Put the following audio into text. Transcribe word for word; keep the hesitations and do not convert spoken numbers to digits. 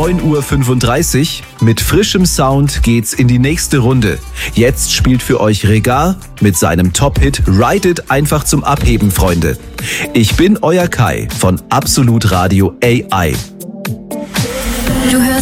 neun Uhr fünfunddreißig. Mit frischem Sound geht's in die nächste Runde. Jetzt spielt für euch Regar mit seinem Top-Hit Ride It einfach zum Abheben, Freunde. Ich bin euer Kai von Absolut Radio A I. Du hörst